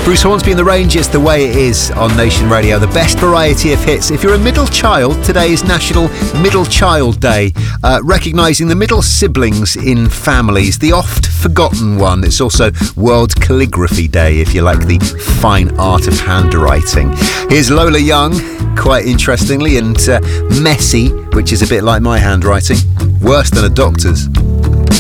Bruce Hornsby and the Rangers, The Way It Is on Nation Radio. The best variety of hits. If you're a middle child, today is National Middle Child Day, recognising the middle siblings in families, the oft forgotten one. It's also World Calligraphy Day, if you like the fine art of handwriting. Here's Lola Young, quite interestingly, and Messy, which is a bit like my handwriting. Worse than a doctor's.